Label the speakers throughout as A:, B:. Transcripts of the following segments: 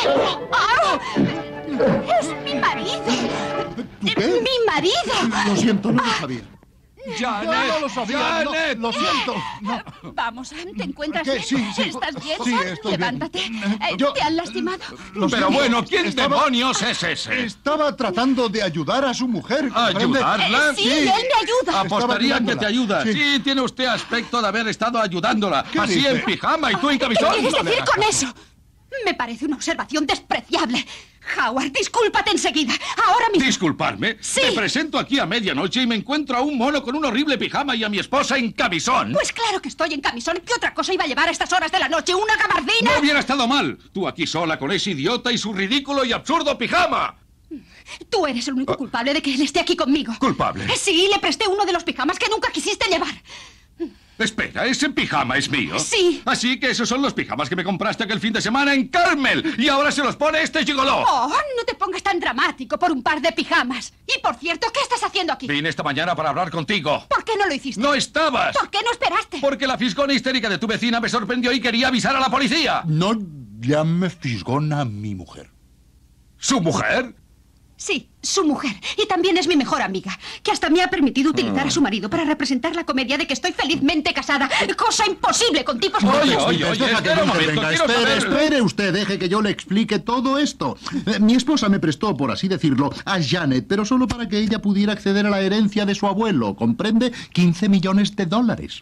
A: ¡Es mi marido!
B: ¿Tú qué?
A: ¡Mi marido!
B: Lo siento, no lo sabía.
C: ¡Janet!
B: No lo sabía.
C: ¡Janet!
B: Lo siento. No.
A: Vamos, Sam, ¿te encuentras
B: ¿Qué?
A: bien?
B: Sí.
A: ¿Estás bien,
B: Sí,
A: Sam?
B: estoy bien.
A: Levántate.
B: Yo-
A: ¿Te han lastimado?
B: Lo
C: Pero
B: siento.
C: bueno, ¿quién
B: Estaba-
C: demonios es ese?
B: Estaba tratando de ayudar a su mujer. ¿comprende?
C: ¿Ayudarla?
A: Sí, él me ayuda.
C: Apostaría que
B: ayudándola.
C: te ayuda.
B: Sí.
C: Sí, tiene usted aspecto de haber estado ayudándola.
B: ¿Qué
C: Así
B: dice?
C: en pijama y tú en
A: ¿Qué
C: camisón.
A: quieres
C: No le
A: decir
C: hagas
A: con
C: caso.
A: eso? Me parece una observación despreciable. Howard, discúlpate enseguida. Ahora mismo.
C: ¿Disculparme?
A: Sí.
C: Me presento aquí a medianoche y me encuentro a un mono con un horrible pijama y a mi esposa en camisón.
A: Pues claro que estoy en camisón. ¿Qué otra cosa iba a llevar a estas horas de la noche? ¿Una gabardina?
C: No hubiera estado mal. Tú aquí sola con ese idiota y su ridículo y absurdo pijama.
A: Tú eres el único culpable de que él esté aquí conmigo.
C: ¿Culpable?
A: Sí, le presté uno de los pijamas que nunca quisiste llevar.
C: Espera, ¿ese pijama es mío?
A: Sí.
C: Así que esos son los pijamas que me compraste aquel fin de semana en Carmel. Y ahora se los pone este gigoló.
A: Oh, no te pongas tan dramático por un par de pijamas. Y por cierto, ¿qué estás haciendo aquí?
C: Vine esta mañana para hablar contigo.
A: ¿Por qué no lo hiciste?
C: ¡No estabas!
A: ¿Por qué no esperaste?
C: Porque la fisgona histérica de tu vecina me sorprendió y quería avisar a la policía.
B: No llame fisgona a mi mujer.
C: ¿Su mujer?
A: Sí, su mujer. Y también es mi mejor amiga, que hasta me ha permitido utilizar a su marido para representar la comedia de que estoy felizmente casada. Cosa imposible con tipos como
C: Oye,
A: estos.
C: oye,
B: Deja que
C: espera
B: yo
C: un momento,
B: intervenga.
C: quiero saber-
B: Espere usted, deje que yo le explique todo esto. Mi esposa me prestó, por así decirlo, a Janet, pero solo para que ella pudiera acceder a la herencia de su abuelo. ¿Comprende? 15 millones de dólares.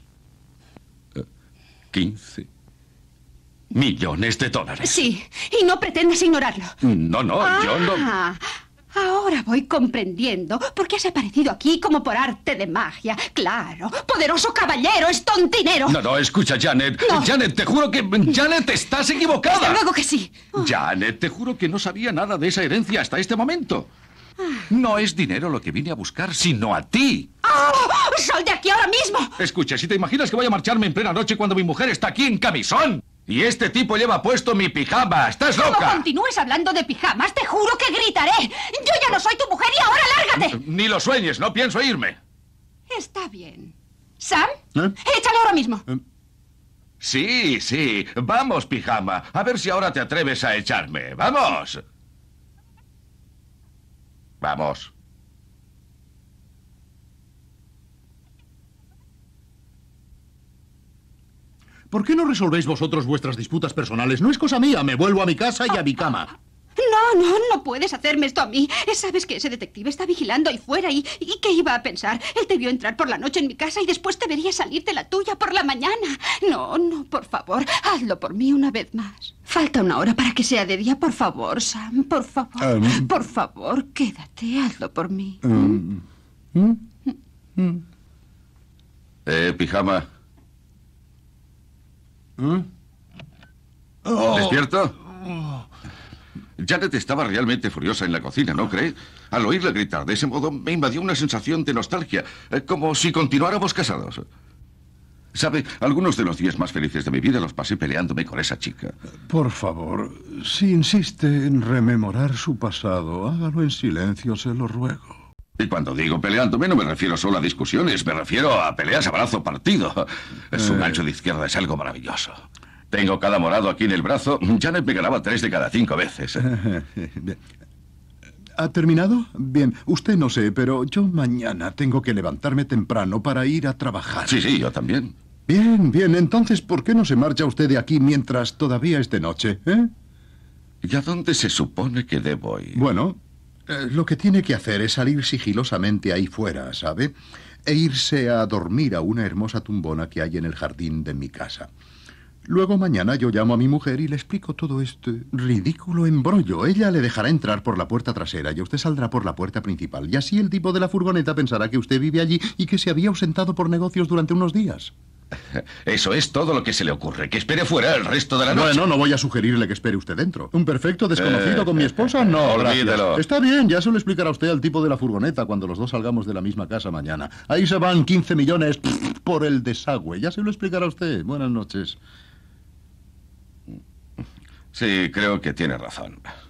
C: 15 millones de dólares.
A: Sí, y no pretendas ignorarlo.
C: No, yo no...
A: Ah, ahora voy comprendiendo por qué has aparecido aquí como por arte de magia. Claro, poderoso caballero, es tontinero.
C: No, escucha, Janet.
A: No.
C: Janet, te juro que... Janet, estás
A: Desde
C: equivocada.
A: luego que sí.
C: Janet, te juro que no sabía nada de esa herencia hasta este momento. No es dinero lo que vine a buscar, sino a ti.
A: ¡Oh! ¡Sal de aquí ahora mismo!
C: Escucha, si te imaginas que voy a marcharme en plena noche cuando mi mujer está aquí en camisón y este tipo lleva puesto mi pijama, ¿estás
A: Como
C: loca?
A: continúes hablando de pijamas, te juro que gritaré. Yo ya no soy tu mujer y ahora lárgate.
C: Ni lo sueñes, no pienso irme.
A: Está bien. ¿Sam?
B: ¿Eh?
A: Échale ahora mismo.
C: Sí, vamos, pijama. A ver si ahora te atreves a echarme. ¡Vamos! Vamos.
B: ¿Por qué no resolvéis vosotros vuestras disputas personales? No es cosa mía, me vuelvo a mi casa y a mi cama.
A: No puedes hacerme esto a mí. Sabes que ese detective está vigilando ahí fuera y ¿qué iba a pensar? Él te vio entrar por la noche en mi casa y después te vería salir de la tuya por la mañana. No, por favor, hazlo por mí una vez más. Falta una hora para que sea de día, por favor, Sam, por favor. Por favor, quédate, hazlo por mí.
C: Pijama.
B: Oh.
C: ¿Despierto? Janet estaba realmente furiosa en la cocina, ¿no cree? Al oírle gritar de ese modo me invadió una sensación de nostalgia, como si continuáramos casados. ¿Sabe? Algunos de los días más felices de mi vida los pasé peleándome con esa chica.
D: Por favor, si insiste en rememorar su pasado, hágalo en silencio, se lo ruego.
C: Y cuando digo peleándome no me refiero solo a discusiones, me refiero a peleas a brazo partido. Su gancho de izquierda es algo maravilloso. Tengo cada morado aquí en el brazo. Janet me ganaba 3 de cada 5 veces.
D: ¿Ha terminado? Bien, usted no sé, pero yo mañana tengo que levantarme temprano para ir a trabajar.
C: Sí, yo también.
D: Bien, entonces, ¿por qué no se marcha usted de aquí mientras todavía es de noche, eh?
C: ¿Y a dónde se supone que debo ir?
D: Bueno, lo que tiene que hacer es salir sigilosamente ahí fuera, ¿sabe? E irse a dormir a una hermosa tumbona que hay en el jardín de mi casa. Luego mañana yo llamo a mi mujer y le explico todo este ridículo embrollo. Ella le dejará entrar por la puerta trasera y usted saldrá por la puerta principal. Y así el tipo de la furgoneta pensará que usted vive allí y que se había ausentado por negocios durante unos días.
C: Eso es todo lo que se le ocurre. Que espere fuera el resto de la noche.
D: Bueno, no voy a sugerirle que espere usted dentro. ¿Un perfecto desconocido con mi esposa? No,
C: olvídelo.
D: gracias. Está bien, ya se lo explicará usted al tipo de la furgoneta cuando los dos salgamos de la misma casa mañana. Ahí se van 15 millones por el desagüe. Ya se lo explicará usted. Buenas noches.
C: Sí, creo que tiene razón.